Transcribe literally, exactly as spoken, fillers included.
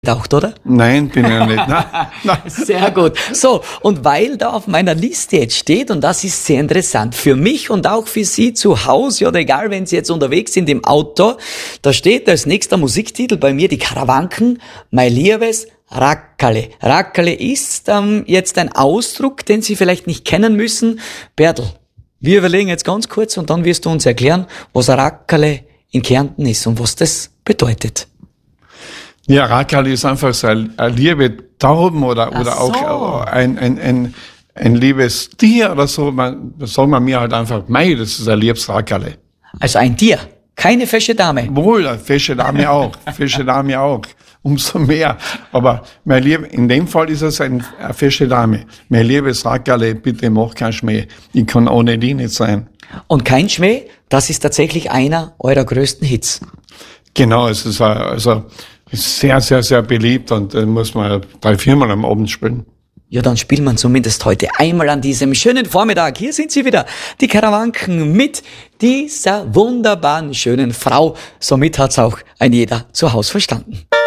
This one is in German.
getaucht, oder? Nein, bin ich nicht. Nein, nein. Sehr gut. So, und weil da auf meiner Liste jetzt steht, und das ist sehr interessant für mich und auch für Sie zu Hause oder egal, wenn Sie jetzt unterwegs sind im Auto, da steht als nächster Musiktitel bei mir die Karawanken, mein liebes Rackerle. Rackerle ist ähm, jetzt ein Ausdruck, den Sie vielleicht nicht kennen müssen. Bertel, wir überlegen jetzt ganz kurz und dann wirst du uns erklären, was ein Rackerle in Kärnten ist und was das bedeutet. Ja, Rackerle ist einfach so ein, ein liebe Tauben oder, oder Ach so. auch ein, ein, ein, ein liebes Tier oder so. Man, das soll man mir halt einfach, mei, das ist ein liebes Rackerle. Also ein Tier, keine fesche Dame. Wohl, eine fesche Dame auch, fesche Dame auch. Umso mehr. Aber mein Lieb, in dem Fall ist es ein, eine fesche Dame. Mein liebes Rackerle, bitte mach keinen Schmäh. Ich kann ohne die nicht sein. Und kein Schmäh, das ist tatsächlich einer eurer größten Hits. Genau, es ist also sehr, sehr, sehr beliebt und äh, muss man drei, viermal am Abend spielen. Ja, dann spielt man zumindest heute einmal an diesem schönen Vormittag. Hier sind sie wieder, die Karawanken mit dieser wunderbaren, schönen Frau. Somit hat's auch ein jeder zu Hause verstanden.